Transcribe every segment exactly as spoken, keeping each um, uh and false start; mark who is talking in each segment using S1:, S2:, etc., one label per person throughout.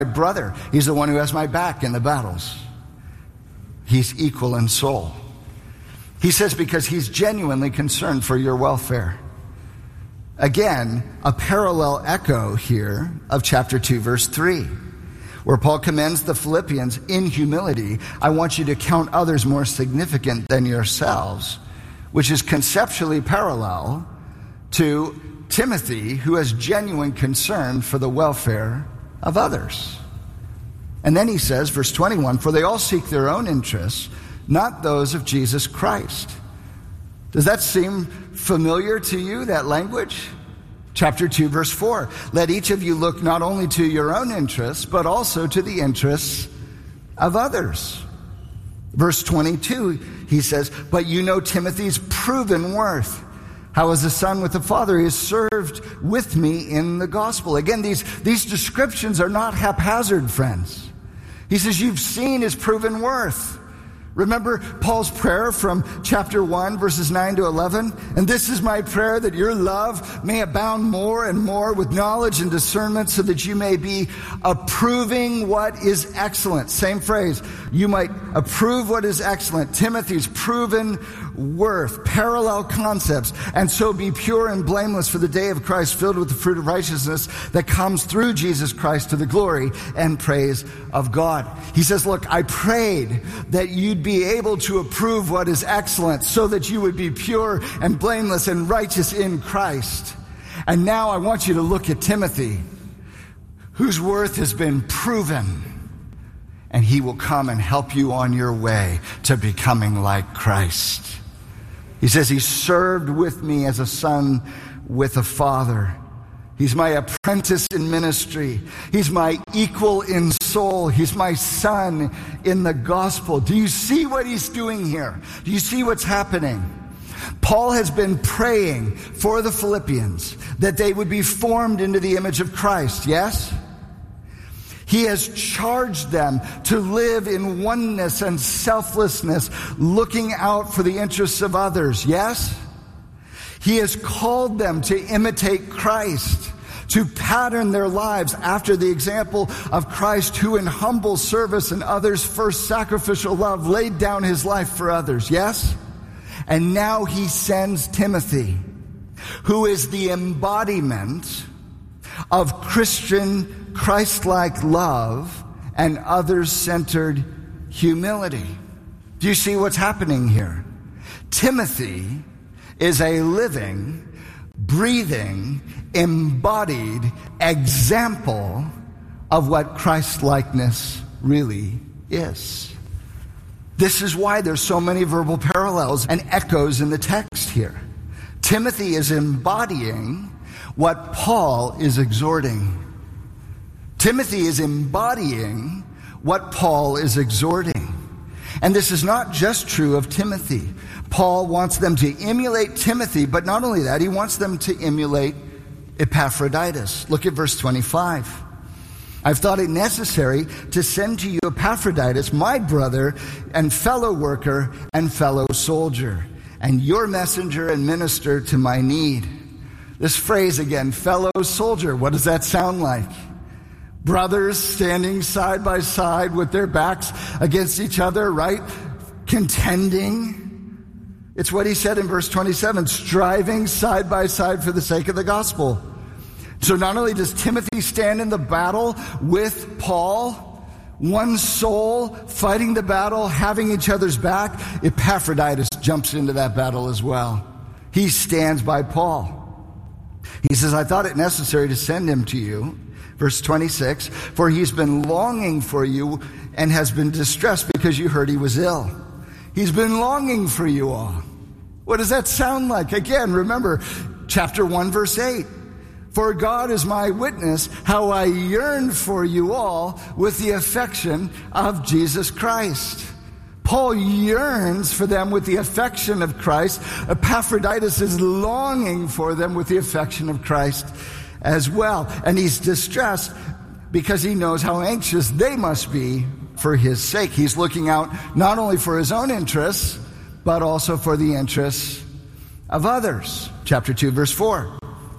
S1: brother. He's the one who has my back in the battles. He's equal in soul. He says because he's genuinely concerned for your welfare. Again, a parallel echo here of chapter two, verse three, where Paul commends the Philippians in humility. I want you to count others more significant than yourselves, which is conceptually parallel to Timothy, who has genuine concern for the welfare of others. And then he says, verse twenty-one, for they all seek their own interests, not those of Jesus Christ. Does that seem familiar to you, that language? Chapter two, verse four, let each of you look not only to your own interests, but also to the interests of others. Verse twenty-two, he says, but you know Timothy's proven worth. How as a son with the Father, he has served with me in the gospel. Again, these, these descriptions are not haphazard, friends. He says, you've seen his proven worth. Remember Paul's prayer from chapter one, verses nine to eleven? And this is my prayer, that your love may abound more and more with knowledge and discernment, so that you may be approving what is excellent. Same phrase. You might approve what is excellent. Timothy's proven worth, parallel concepts, and so be pure and blameless for the day of Christ, filled with the fruit of righteousness that comes through Jesus Christ to the glory and praise of God. He says, look, I prayed that you'd be able to approve what is excellent, so that you would be pure and blameless and righteous in Christ. And now I want you to look at Timothy, whose worth has been proven, and he will come and help you on your way to becoming like Christ. He says, he served with me as a son with a father. He's my apprentice in ministry. He's my equal in soul. He's my son in the gospel. Do you see what he's doing here? Do you see what's happening? Paul has been praying for the Philippians that they would be formed into the image of Christ, yes? He has charged them to live in oneness and selflessness, looking out for the interests of others, yes? He has called them to imitate Christ, to pattern their lives after the example of Christ, who in humble service and others' first sacrificial love laid down his life for others, yes? And now he sends Timothy, who is the embodiment of Christian Christ-like love and others-centered humility. Do you see what's happening here? Timothy is a living, breathing, embodied example of what Christ-likeness really is. This is why there's so many verbal parallels and echoes in the text here. Timothy is embodying what Paul is exhorting. Timothy is embodying what Paul is exhorting. And this is not just true of Timothy. Paul wants them to emulate Timothy, but not only that, he wants them to emulate Epaphroditus. Look at verse twenty-five. I've thought it necessary to send to you Epaphroditus, my brother and fellow worker and fellow soldier, and your messenger and minister to my need. This phrase again, fellow soldier, what does that sound like? Brothers standing side by side with their backs against each other, right? Contending. It's what he said in verse twenty-seven, striving side by side for the sake of the gospel. So not only does Timothy stand in the battle with Paul, one soul fighting the battle, having each other's back, Epaphroditus jumps into that battle as well. He stands by Paul. He says, I thought it necessary to send him to you. Verse twenty-six, for he's been longing for you and has been distressed because you heard he was ill. He's been longing for you all. What does that sound like? Again, remember chapter one, verse eight. For God is my witness, how I yearn for you all with the affection of Jesus Christ. Paul yearns for them with the affection of Christ. Epaphroditus is longing for them with the affection of Christ as well. And he's distressed because he knows how anxious they must be for his sake. He's looking out not only for his own interests, but also for the interests of others. Chapter two, verse four.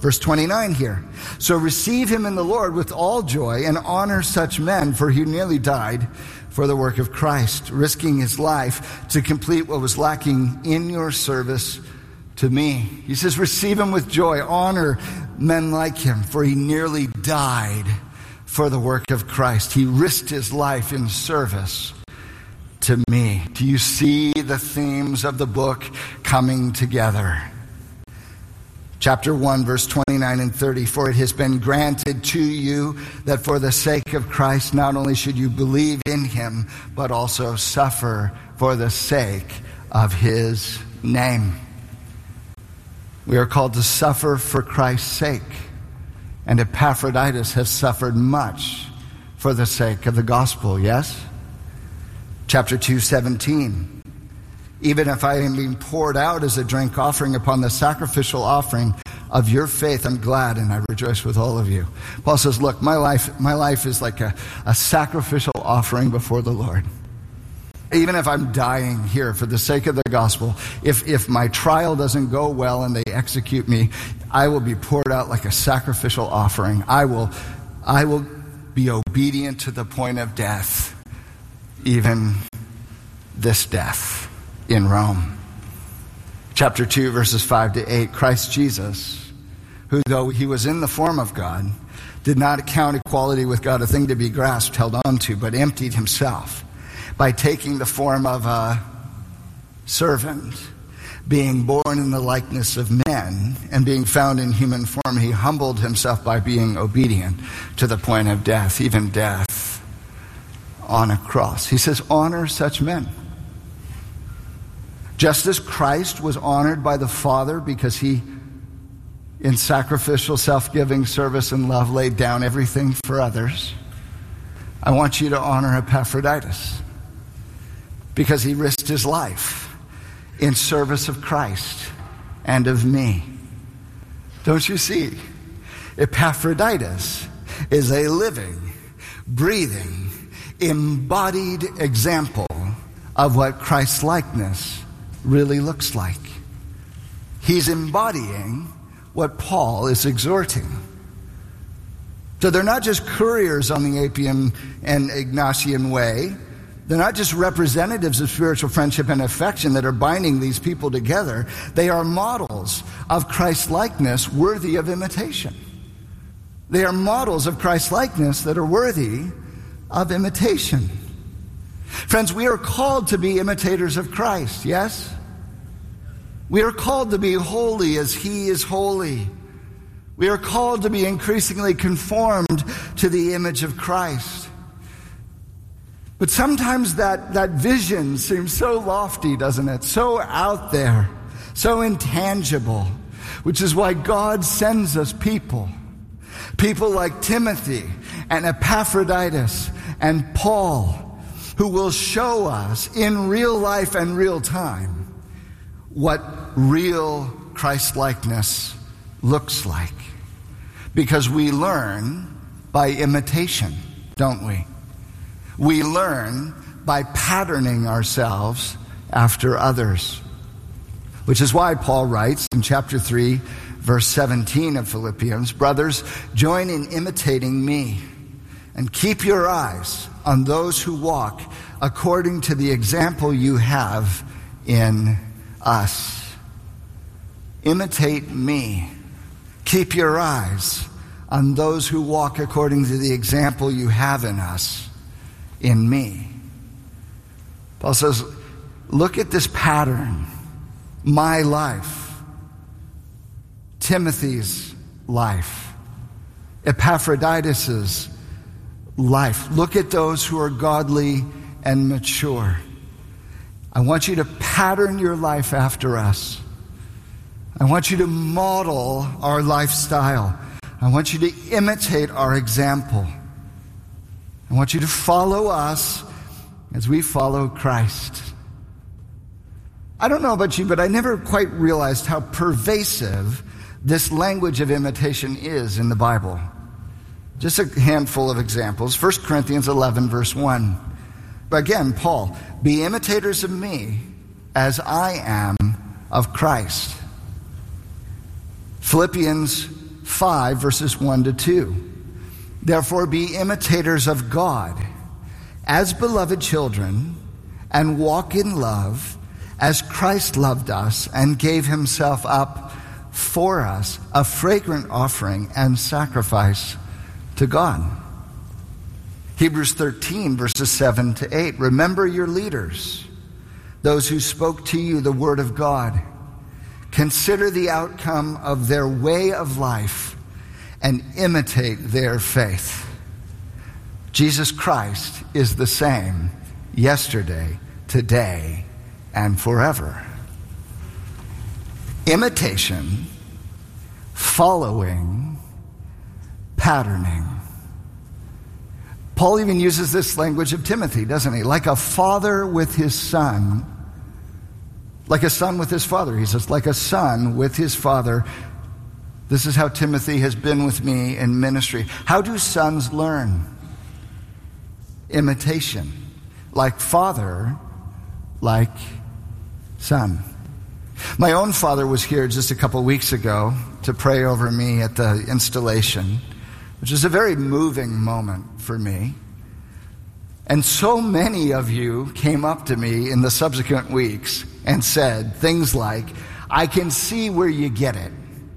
S1: Verse twenty-nine here. So receive him in the Lord with all joy and honor such men, for he nearly died for the work of Christ, risking his life to complete what was lacking in your service to me. He says, receive him with joy, honor men like him, for he nearly died for the work of Christ. He risked his life in service to me. Do you see the themes of the book coming together? Chapter one, verse twenty-nine and thirty, for it has been granted to you that for the sake of Christ, not only should you believe in him, but also suffer for the sake of his name. We are called to suffer for Christ's sake. And Epaphroditus has suffered much for the sake of the gospel, yes? Chapter two, seventeen. Even if I am being poured out as a drink offering upon the sacrificial offering of your faith, I'm glad and I rejoice with all of you. Paul says, look, my life, my life is like a, a sacrificial offering before the Lord. Even if I'm dying here for the sake of the gospel, if, if my trial doesn't go well and they execute me, I will be poured out like a sacrificial offering. I will, I will be obedient to the point of death, even this death in Rome. Chapter two, verses five to eight, Christ Jesus, who though he was in the form of God, did not count equality with God a thing to be grasped, held on to, but emptied himself by taking the form of a servant, being born in the likeness of men, and being found in human form, he humbled himself by being obedient to the point of death, even death on a cross. He says, honor such men. Just as Christ was honored by the Father because he, in sacrificial, self-giving service and love, laid down everything for others, I want you to honor Epaphroditus because he risked his life in service of Christ and of me. Don't you see? Epaphroditus is a living, breathing, embodied example of what Christ's likeness really looks like. He's embodying what Paul is exhorting. So they're not just couriers on the Appian and Ignatian way. They're not just representatives of spiritual friendship and affection that are binding these people together. They are models of Christ's likeness worthy of imitation. They are models of Christ's likeness that are worthy of imitation. Friends, we are called to be imitators of Christ, yes? We are called to be holy as he is holy. We are called to be increasingly conformed to the image of Christ. But sometimes that, that vision seems so lofty, doesn't it? So out there, so intangible, which is why God sends us people. People like Timothy and Epaphroditus and Paul, who will show us in real life and real time what real Christ-likeness looks like. Because we learn by imitation, don't we? We learn by patterning ourselves after others. Which is why Paul writes in chapter three, verse seventeen of Philippians, brothers, join in imitating me and keep your eyes on those who walk according to the example you have in us. Imitate me. Keep your eyes on those who walk according to the example you have in us, in me. Paul says, look at this pattern. My life. Timothy's life. Epaphroditus' life. Look at those who are godly and mature. I want you to pattern your life after us. I want you to model our lifestyle. I want you to imitate our example. I want you to follow us as we follow Christ. I don't know about you, but I never quite realized how pervasive this language of imitation is in the Bible. Just a handful of examples. First Corinthians eleven, verse one. Again, Paul, be imitators of me as I am of Christ. Philippians five, verses one to two. Therefore be imitators of God as beloved children, and walk in love as Christ loved us and gave himself up for us, a fragrant offering and sacrifice to God. Hebrews thirteen, verses seven to eight. Remember your leaders, those who spoke to you the word of God. Consider the outcome of their way of life and imitate their faith. Jesus Christ is the same yesterday, today, and forever. Imitation, following, patterning. Paul even uses this language of Timothy, doesn't he? Like a father with his son. Like a son with his father. He says, like a son with his father. This is how Timothy has been with me in ministry. How do sons learn? Imitation. Like father, like son. My own father was here just a couple weeks ago to pray over me at the installation, which is a very moving moment for me. And so many of you came up to me in the subsequent weeks and said things like, I can see where you get it.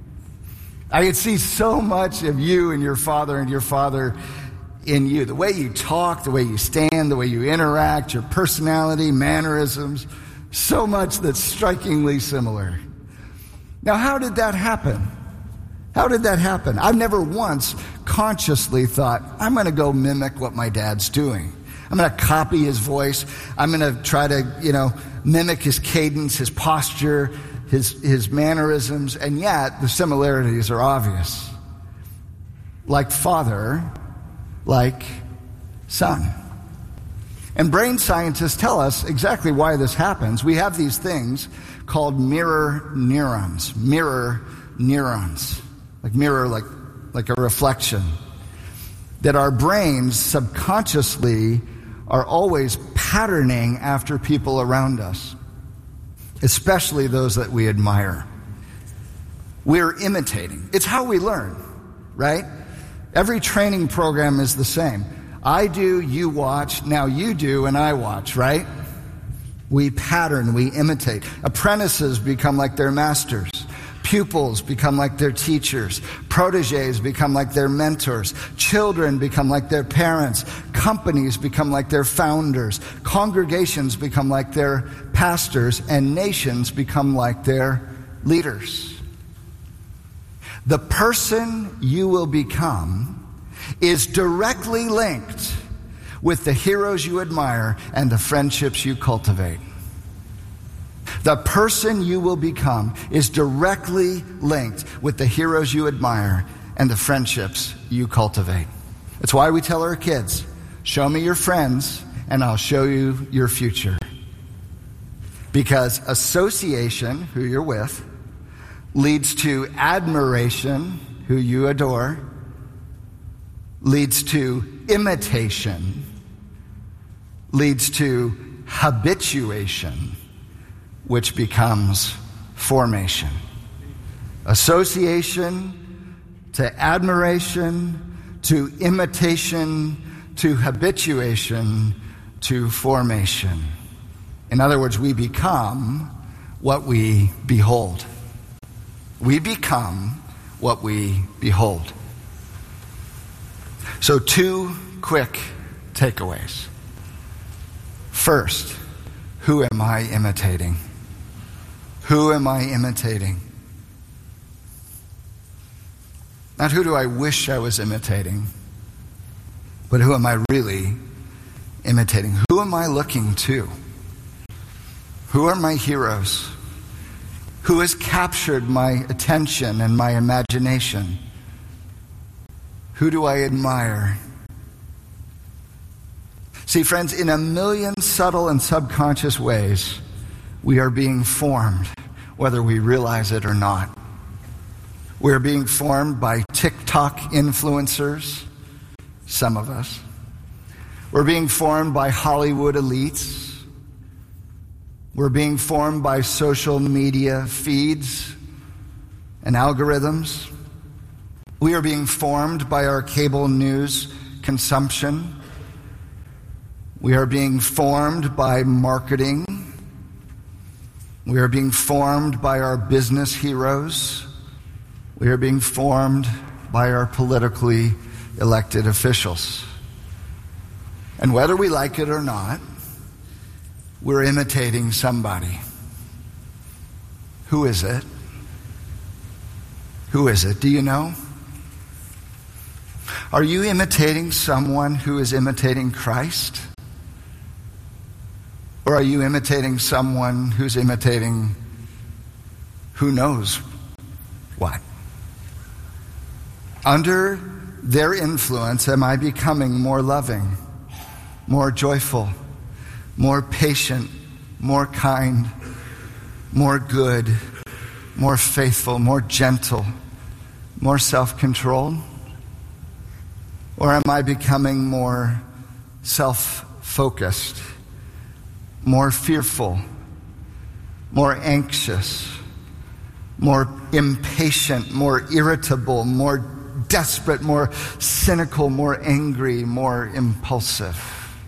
S1: I can see so much of you and your father and your father in you. The way you talk, the way you stand, the way you interact, your personality, mannerisms, so much that's strikingly similar. Now, how did that happen? How did that happen? I've never once consciously thought, I'm going to go mimic what my dad's doing. I'm going to copy his voice. I'm going to try to, you know, mimic his cadence, his posture, his, his mannerisms, and yet the similarities are obvious. Like father, like son. And brain scientists tell us exactly why this happens. We have these things called mirror neurons. Mirror neurons. Like mirror, like, like a reflection. That our brains subconsciously are always patterning after people around us. Especially those that we admire. We're imitating. It's how we learn, right? Every training program is the same. I do, you watch, now you do, and I watch, right? We pattern, we imitate. Apprentices become like their masters. Pupils become like their teachers. Proteges become like their mentors. Children become like their parents. Companies become like their founders. Congregations become like their pastors. And nations become like their leaders. The person you will become is directly linked with the heroes you admire and the friendships you cultivate. The person you will become is directly linked with the heroes you admire and the friendships you cultivate. That's why we tell our kids, show me your friends and I'll show you your future. Because association, who you're with, leads to admiration, who you adore, leads to imitation, leads to habituation, which becomes formation. Association to admiration to imitation to habituation to formation. In other words, we become what we behold. We become what we behold. So two quick takeaways. First, who am I imitating? Who am I imitating? Not who do I wish I was imitating, but who am I really imitating? Who am I looking to? Who are my heroes? Who has captured my attention and my imagination? Who do I admire? See, friends, in a million subtle and subconscious ways, we are being formed, whether we realize it or not. We're being formed by TikTok influencers, some of us. We're being formed by Hollywood elites. We're being formed by social media feeds and algorithms. We are being formed by our cable news consumption. We are being formed by marketing. We are being formed by our business heroes. We are being formed by our politically elected officials. And whether we like it or not, we're imitating somebody. Who is it? Who is it? Do you know? Are you imitating someone who is imitating Christ? Or are you imitating someone who's imitating who knows what? Under their influence, am I becoming more loving, more joyful, more patient, more kind, more good, more faithful, more gentle, more self-controlled? Or am I becoming more self-focused, more fearful, more anxious, more impatient, more irritable, more desperate, more cynical, more angry, more impulsive?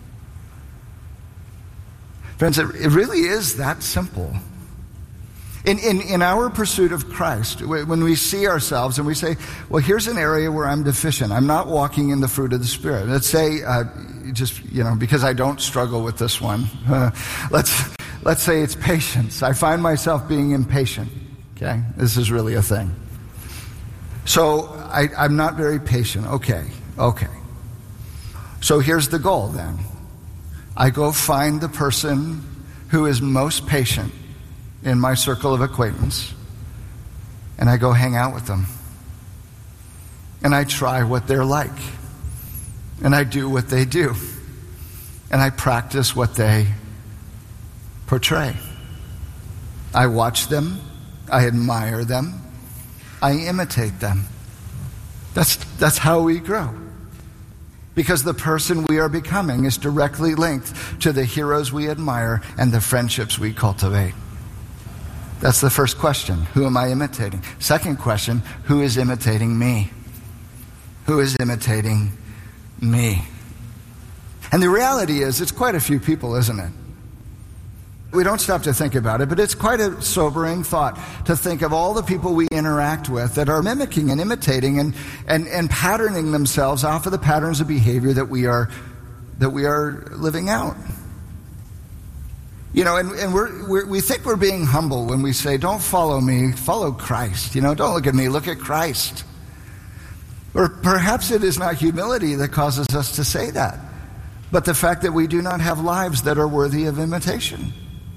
S1: Friends, it, it really is that simple. In, in, in our pursuit of Christ, when we see ourselves and we say, well, here's an area where I'm deficient. I'm not walking in the fruit of the Spirit. Let's say, uh, just, you know, because I don't struggle with this one, uh, let's, let's say it's patience. I find myself being impatient, okay? This is really a thing. So I, I'm not very patient. Okay, okay. So here's the goal then. I go find the person who is most patient in my circle of acquaintance, and I go hang out with them. And I try what they're like. And I do what they do. And I practice what they portray. I watch them. I admire them. I imitate them. That's, that's how we grow. Because the person we are becoming is directly linked to the heroes we admire and the friendships we cultivate. That's the first question. Who am I imitating? Second question, who is imitating me? Who is imitating me? And the reality is, it's quite a few people, isn't it? We don't stop to think about it, but it's quite a sobering thought to think of all the people we interact with that are mimicking and imitating and, and, and patterning themselves off of the patterns of behavior that we are, that we are living out. You know, and, and we're, we're, we think we're being humble when we say, don't follow me, follow Christ. You know, don't look at me, look at Christ. Or perhaps it is not humility that causes us to say that, but the fact that we do not have lives that are worthy of imitation.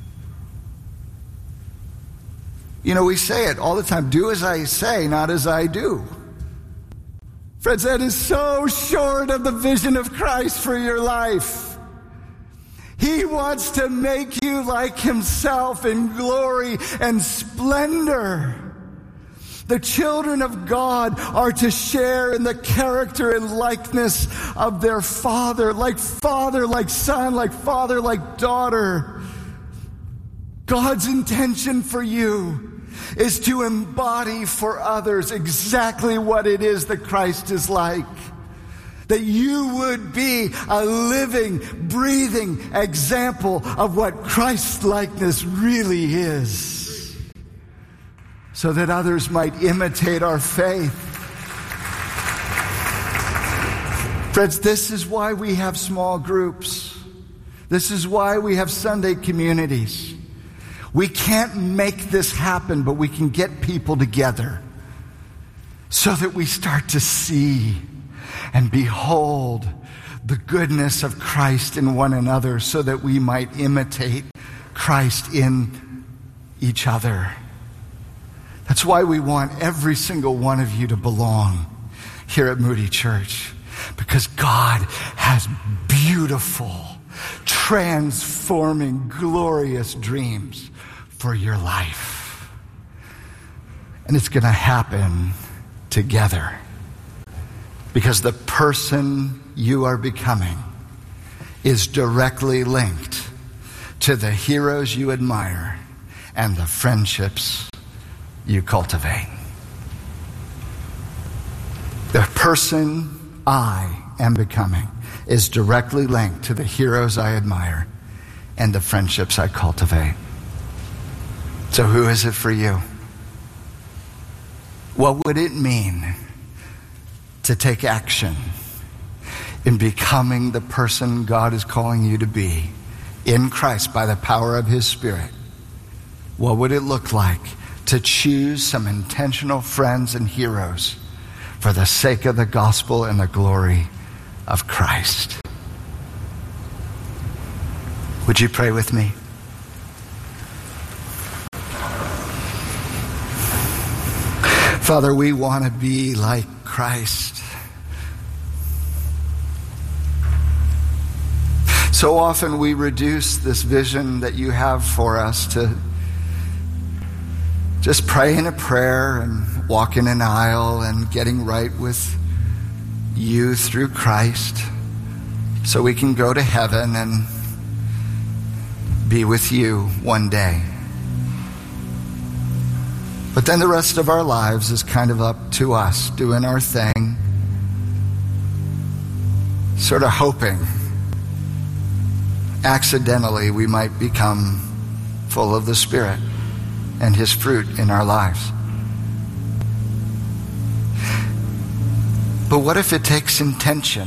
S1: You know, we say it all the time, do as I say, not as I do. Friends, that is so short of the vision of Christ for your life. He wants to make you like himself in glory and splendor. The children of God are to share in the character and likeness of their Father, like Father, like Son, like Father, like daughter. God's intention for you is to embody for others exactly what it is that Christ is like. That you would be a living, breathing example of what Christ-likeness really is. So that others might imitate our faith. Friends, this is why we have small groups. This is why we have Sunday communities. We can't make this happen, but we can get people together so that we start to see and behold the goodness of Christ in one another so that we might imitate Christ in each other. That's why we want every single one of you to belong here at Moody Church, because God has beautiful, transforming, glorious dreams for your life. And it's going to happen together. Because the person you are becoming is directly linked to the heroes you admire and the friendships you cultivate. person I am becoming is directly linked to the heroes I admire and the friendships I cultivate. So who is it for you? What would it mean to take action in becoming the person God is calling you to be in Christ by the power of his Spirit? What would it look like to choose some intentional friends and heroes for the sake of the gospel and the glory of Christ? Would you pray with me? Father, we want to be like Christ. So often we reduce this vision that you have for us to just praying a prayer and walking an aisle and getting right with you through Christ so we can go to heaven and be with you one day. But then the rest of our lives is kind of up to us, doing our thing, sort of hoping accidentally we might become full of the Spirit and his fruit in our lives. But what if it takes intention?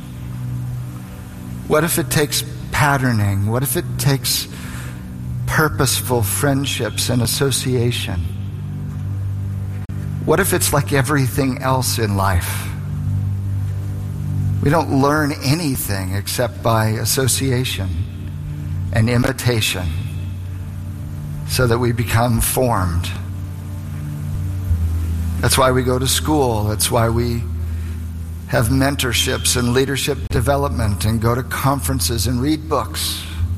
S1: What if it takes patterning? What if it takes purposeful friendships and association? What if it's like everything else in life? We don't learn anything except by association and imitation so that we become formed. That's why we go to school. That's why we have mentorships and leadership development and go to conferences and read books.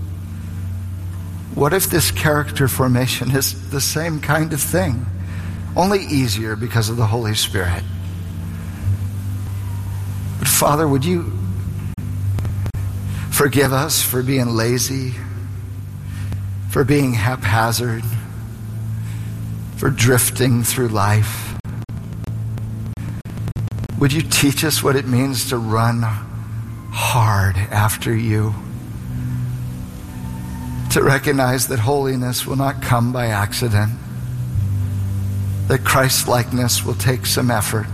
S1: What if this character formation is the same kind of thing, only easier because of the Holy Spirit? But Father, would you forgive us for being lazy, for being haphazard, for drifting through life? Would you teach us what it means to run hard after you? To recognize that holiness will not come by accident, that Christ-likeness will take some effort.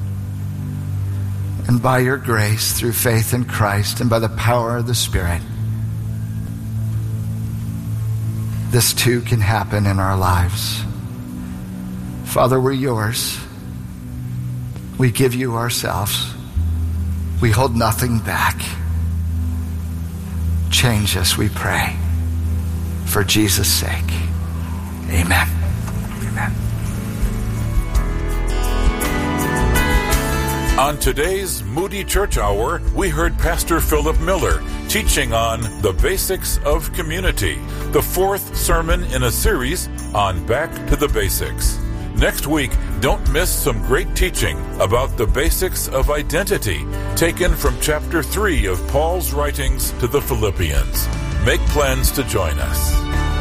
S1: And by your grace, through faith in Christ and by the power of the Spirit, this too can happen in our lives. Father, we're yours. We give you ourselves. We hold nothing back. Change us, we pray. For Jesus' sake. Amen. Amen.
S2: On today's Moody Church Hour, we heard Pastor Philip Miller teaching on the basics of community, the fourth sermon in a series on Back to the Basics. Next week, don't miss some great teaching about the basics of identity, taken from chapter three of Paul's writings to the Philippians. Make plans to join us.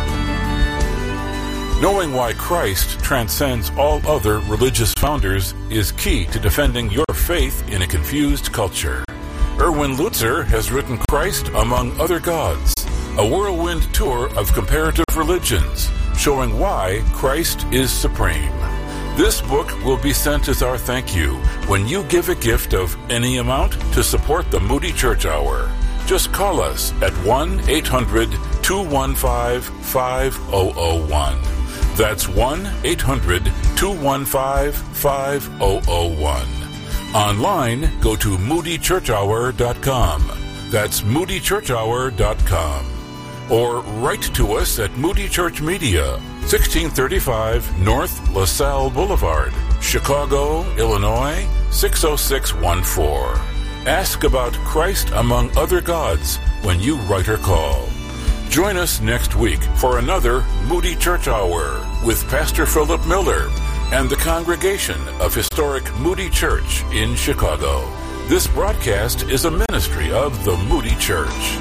S2: Knowing why Christ transcends all other religious founders is key to defending your faith in a confused culture. Erwin Lutzer has written Christ Among Other Gods, a whirlwind tour of comparative religions, showing why Christ is supreme. This book will be sent as our thank you when you give a gift of any amount to support the Moody Church Hour. Just call us at one eight hundred two one five five zero zero one. That's one eight hundred two one five five zero zero one. Online, go to moody church hour dot com. That's moody church hour dot com. Or write to us at Moody Church Media, sixteen thirty-five North LaSalle Boulevard, Chicago, Illinois, six oh six one four. Ask about Christ Among Other Gods when you write or call. Join us next week for another Moody Church Hour with Pastor Philip Miller and the congregation of historic Moody Church in Chicago. This broadcast is a ministry of the Moody Church.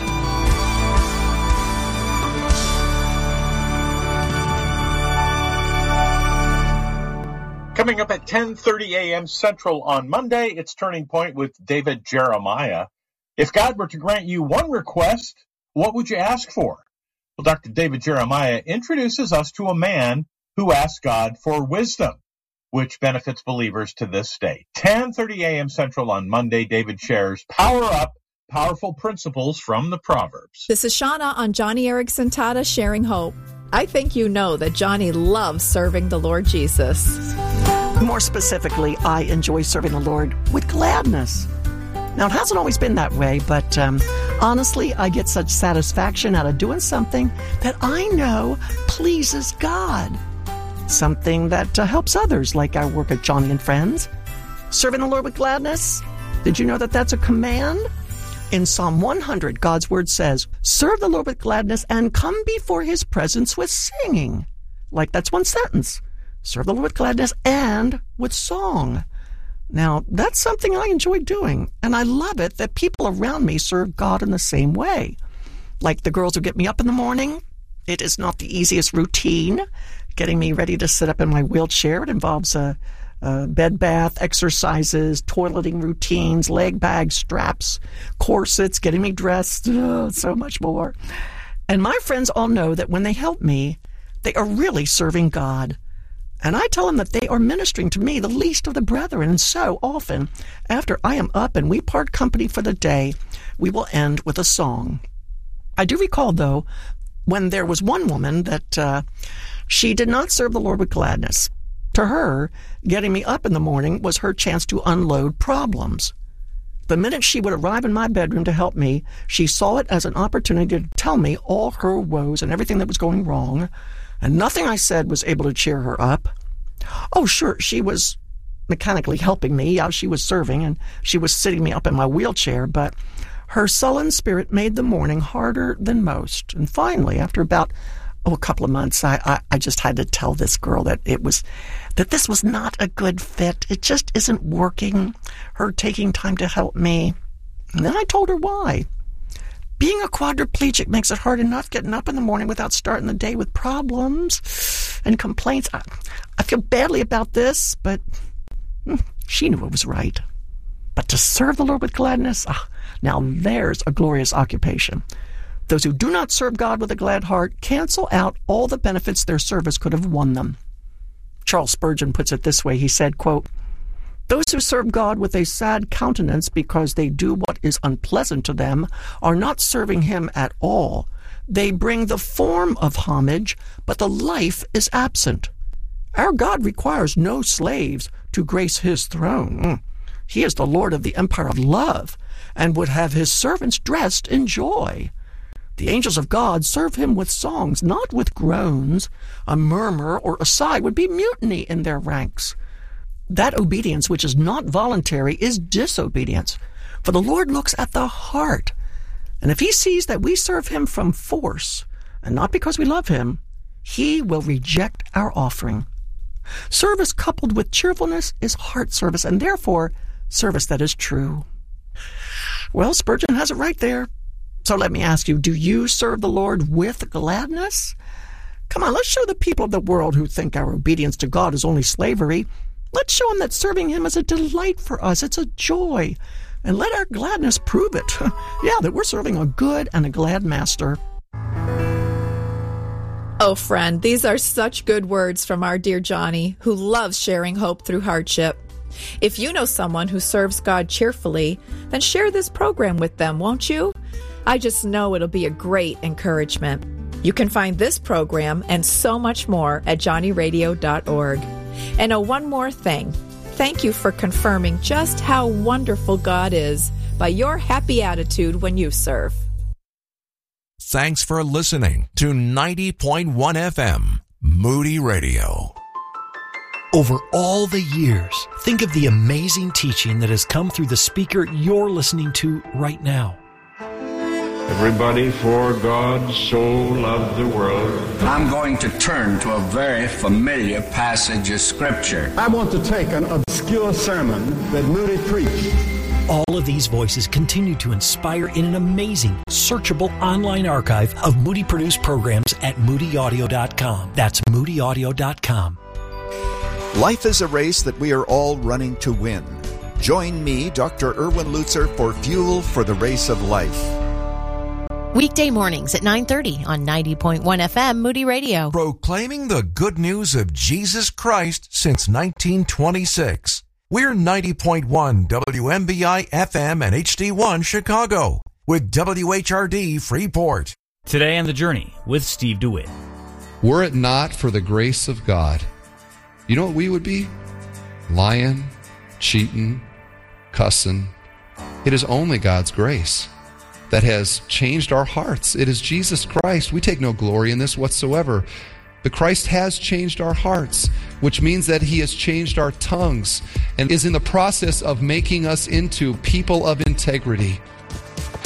S3: Coming up at ten thirty a.m. Central on Monday, it's Turning Point with David Jeremiah. If God were to grant you one request, what would you ask for? Well, Doctor David Jeremiah introduces us to a man who asked God for wisdom, which benefits believers to this day. ten thirty a.m. Central on Monday, David shares Power Up, Powerful Principles from the Proverbs.
S4: This is Shauna on Johnny Erickson Tata Sharing Hope. I think you know that Johnny loves serving the Lord Jesus.
S5: More specifically, I enjoy serving the Lord with gladness. Now, it hasn't always been that way, but um, honestly, I get such satisfaction out of doing something that I know pleases God. Something that uh, helps others, like our work at Johnny and Friends. Serving the Lord with gladness? Did you know that that's a command? In Psalm one hundred, God's word says, serve the Lord with gladness and come before his presence with singing. Like that's one sentence. Serve the Lord with gladness and with song. Now, that's something I enjoy doing, and I love it that people around me serve God in the same way. Like the girls who get me up in the morning. It is not the easiest routine. Getting me ready to sit up in my wheelchair. It involves a, a bed bath, exercises, toileting routines, leg bags, straps, corsets, getting me dressed, oh, so much more. And my friends all know that when they help me, they are really serving God. And I tell them that they are ministering to me, the least of the brethren. And so often, after I am up and we part company for the day, we will end with a song. I do recall, though, when there was one woman that uh, she did not serve the Lord with gladness. To her, getting me up in the morning was her chance to unload problems. The minute she would arrive in my bedroom to help me, she saw it as an opportunity to tell me all her woes and everything that was going wrong, and nothing I said was able to cheer her up. Oh, sure, she was mechanically helping me. Yeah, she was serving, and she was sitting me up in my wheelchair, but her sullen spirit made the morning harder than most. And finally, after about oh, a couple of months, I, I, I just had to tell this girl that it was that this was not a good fit. It just isn't working, her taking time to help me. And then I told her why. Being a quadriplegic makes it hard enough getting up in the morning without starting the day with problems and complaints. I, I feel badly about this, but she knew it was right. But to serve the Lord with gladness, ah, now there's a glorious occupation. Those who do not serve God with a glad heart cancel out all the benefits their service could have won them. Charles Spurgeon puts it this way. He said, quote, those who serve God with a sad countenance because they do what is unpleasant to them are not serving him at all. They bring the form of homage, but the life is absent. Our God requires no slaves to grace his throne. He is the Lord of the empire of love and would have his servants dressed in joy. The angels of God serve him with songs, not with groans. A murmur or a sigh would be mutiny in their ranks. That obedience which is not voluntary is disobedience, for the Lord looks at the heart. And if he sees that we serve him from force, and not because we love him, he will reject our offering. Service coupled with cheerfulness is heart service, and therefore service that is true. Well, Spurgeon has it right there. So let me ask you, do you serve the Lord with gladness? Come on, let's show the people of the world who think our obedience to God is only slavery. Let's show them that serving him is a delight for us. It's a joy. And let our gladness prove it. Yeah, that we're serving a good and a glad master.
S4: Oh, friend, these are such good words from our dear Johnny, who loves sharing hope through hardship. If you know someone who serves God cheerfully, then share this program with them, won't you? I just know it'll be a great encouragement. You can find this program and so much more at johnny radio dot org. And oh, one more thing. Thank you for confirming just how wonderful God is by your happy attitude when you serve.
S6: Thanks for listening to ninety point one F M, Moody Radio.
S7: Over all the years, think of the amazing teaching that has come through the speaker you're listening to right now.
S8: Everybody, for God so loved the world.
S9: I'm going to turn to a very familiar passage of Scripture.
S10: I want to take an obscure sermon that Moody preached.
S7: All of these voices continue to inspire in an amazing, searchable online archive of Moody-produced programs at moody audio dot com. That's moody audio dot com.
S11: Life is a race that we are all running to win. Join me, Doctor Erwin Lutzer, for Fuel for the Race of Life.
S12: Weekday mornings at nine thirty on ninety point one F M Moody Radio.
S6: Proclaiming the good news of Jesus Christ since nineteen twenty-six. We're ninety point one W M B I F M and H D one Chicago with W H R D Freeport.
S13: Today on The Journey with Steve DeWitt.
S14: Were it not for the grace of God, you know what we would be? Lying, cheating, cussing. It is only God's grace that has changed our hearts. It is Jesus Christ. We take no glory in this whatsoever. But Christ has changed our hearts, which means that he has changed our tongues and is in the process of making us into people of integrity.